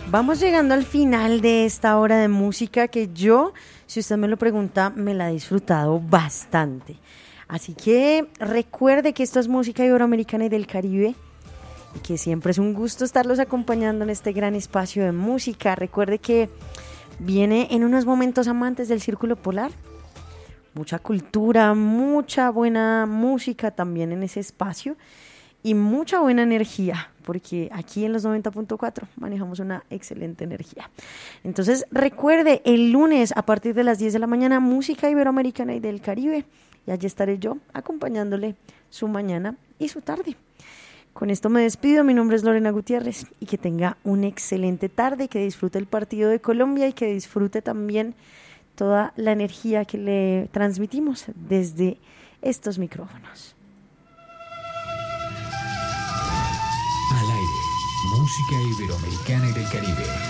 Vamos llegando al final de esta hora de música que yo, si usted me lo pregunta, me la he disfrutado bastante. Así que recuerde que esto es música iberoamericana y del Caribe y que siempre es un gusto estarlos acompañando en este gran espacio de música. Recuerde que viene en unos momentos amantes del Círculo Polar. Mucha cultura, mucha buena música también en ese espacio y mucha buena energía, porque aquí en los 90.4 manejamos una excelente energía. Entonces recuerde, el lunes a partir de las 10 de la mañana, música iberoamericana y del Caribe, y allí estaré yo acompañándole su mañana y su tarde. Con esto me despido, mi nombre es Lorena Gutiérrez y que tenga una excelente tarde, que disfrute el partido de Colombia y que disfrute también toda la energía que le transmitimos desde estos micrófonos. Al aire, música iberoamericana y del Caribe.